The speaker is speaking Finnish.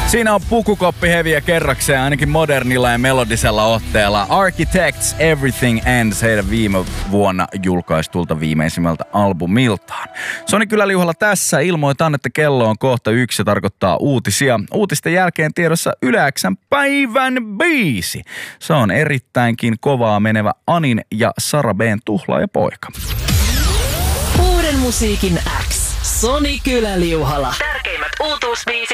Siinä on pukukoppi heviä kerrakseen, ainakin modernilla ja melodisella otteella. Architects Everything Ends, heidän viime vuonna julkaistulta viimeisimmältä albumiltaan. Soni Kyläliuhalla tässä. Ilmoitan, että kello on kohta 1 ja tarkoittaa uutisia. Uutisten jälkeen tiedossa Yle X:n päivän biisi. Se on erittäinkin kovaa menevä Anin ja Sara B:n Tuhlaajapoika. Uuden musiikin X. Soni Kyläliuhalla. Tärkeimmät uutuusbiisit